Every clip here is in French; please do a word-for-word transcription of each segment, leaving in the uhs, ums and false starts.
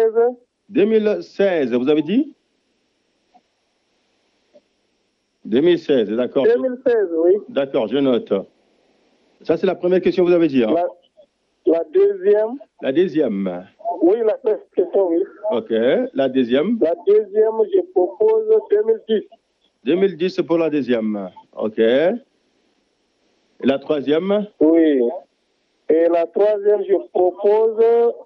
seize. deux mille seize, vous avez dit? deux mille seize, d'accord. deux mille seize, oui. D'accord, je note. Ça, c'est la première question que vous avez dit. Hein? La, la deuxième. La deuxième. Oui, la première question, oui. Ok, la deuxième. La deuxième, je propose deux mille dix. deux mille dix pour la deuxième. Ok. Et la troisième? Oui. Et la troisième, je propose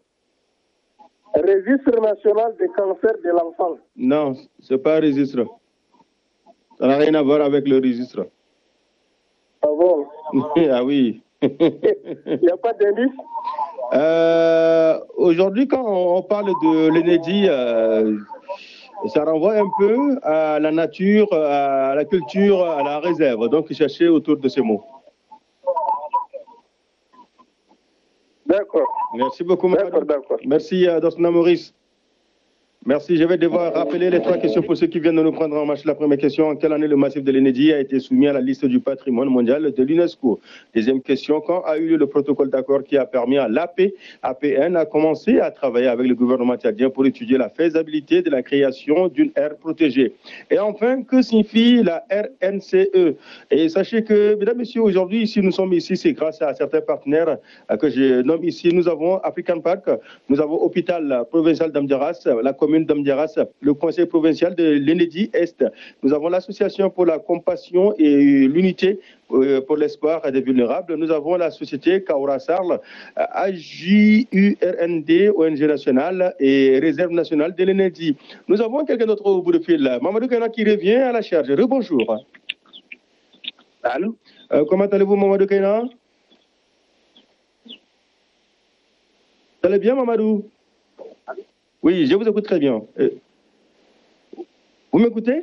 Registre national des cancers de l'enfant. Non, ce n'est pas un registre. Ça n'a rien à voir avec le registre. Ah bon? Ah oui. Il n'y a pas d'indice? euh, Aujourd'hui, quand on parle de l'Enedi, euh, ça renvoie un peu à la nature, à la culture, à la réserve. Donc, cherchez autour de ces mots. D'accord. Merci beaucoup, D'accord, d'accord. Merci, euh, Dosna Maurice. Merci. Je vais devoir rappeler les trois questions pour ceux qui viennent de nous prendre en marche. La première question, en quelle année le massif de l'Enedi a été soumis à la liste du patrimoine mondial de l'UNESCO? Deuxième question, quand a eu lieu le protocole d'accord qui a permis à l'A P N à commencer à travailler avec le gouvernement tchadien pour étudier la faisabilité de la création d'une aire protégée? Et enfin, que signifie la R N C E? Et sachez que, mesdames et messieurs, aujourd'hui, si nous sommes ici, c'est grâce à certains partenaires que je nomme ici. Nous avons African Park, nous avons Hôpital Provincial d'Amdiaras, la commune d'Amdiaras, le conseil provincial de l'Enedi Est. Nous avons l'association pour la compassion et l'unité pour l'espoir des vulnérables. Nous avons la société Kaura Sarl, A J U R N D, O N G nationale et réserve nationale de l'Enedi. Nous avons quelqu'un d'autre au bout de fil. Mamadou Kaina qui revient à la charge. Rebonjour. Allô? Euh, comment allez-vous, Mamadou Kaina? Vous allez bien, Mamadou? Oui, je vous écoute très bien. Euh, vous m'écoutez?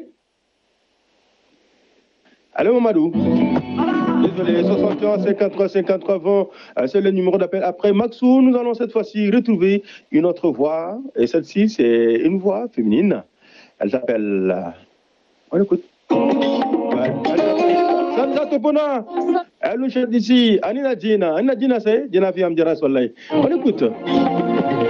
Allô, Mamadou? Désolé, soixante et onze, cinquante-trois, cinquante-trois, vingt, c'est le numéro d'appel. Après Maxou, nous allons cette fois-ci retrouver une autre voix. Et celle-ci, c'est une voix féminine. Elle s'appelle... On écoute. Santa Topona, elle nous chante d'ici. Anina Dina. Anina Dina, c'est Dina Fiam Dira Soleil. On écoute.